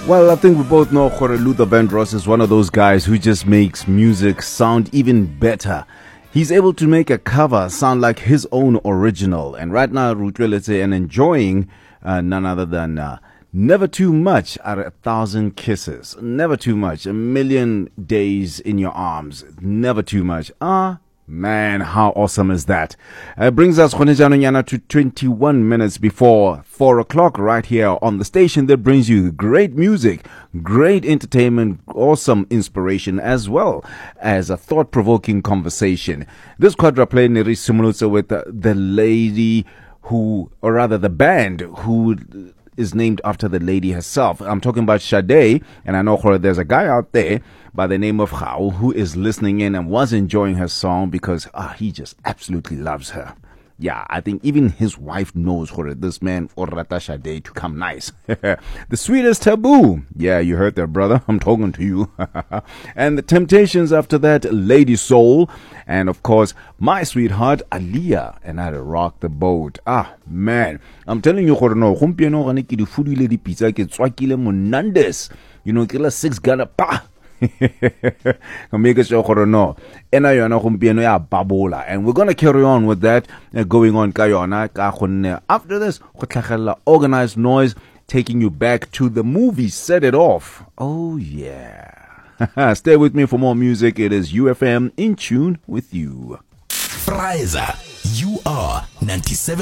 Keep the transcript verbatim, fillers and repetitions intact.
Well, I think we both know Jorge Luther Vandross is one of those guys who just makes music sound even better. He's able to make a cover sound like his own original. And right now, Rutleletse and enjoying uh, none other than uh, Never Too Much Are a Thousand Kisses. Never Too Much. A Million Days in Your Arms. Never Too Much. Ah. Man, how awesome is that? It uh, brings us to twenty-one minutes before four o'clock right here on the station that brings you great music, great entertainment, awesome inspiration, as well as a thought-provoking conversation. This quadra play Neri Simulutsa with uh, the lady who, or rather the band who is named after the lady herself. I'm talking about Sade, and I know there's a guy out there by the name of Khao who is listening in and was enjoying her song because ah, he just absolutely loves her. Yeah, I think even his wife knows for this man for Rata Sade to come nice. The Sweetest Taboo. Yeah, you heard that, brother. I'm talking to you. And the Temptations after that, Lady Soul. And of course, my sweetheart, Aaliyah. And I had to rock the boat. Ah, man. I'm telling you, no, pizza, you know, kila six gala pa. Make sure no. And we're gonna carry on with that uh, going on kayona. After this, organized noise taking you back to the movie Set It Off. Oh yeah. Stay with me for more music. It is U F M in tune with you. Fraiza, you are ninety-seven.